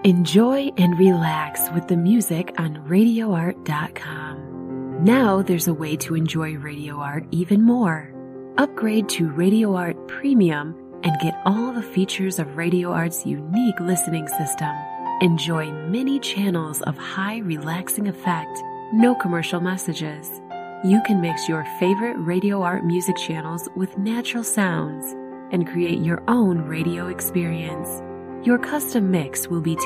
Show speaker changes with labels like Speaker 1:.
Speaker 1: Enjoy and relax with the music on RadioArt.com. Now there's a way to enjoy Radio Art even more. Upgrade to Radio Art Premium and get all the features of Radio Art's unique listening system. Enjoy many channels of high relaxing effect, no commercial messages. You can mix your favorite Radio Art music channels with natural sounds and create your own radio experience. Your custom mix will be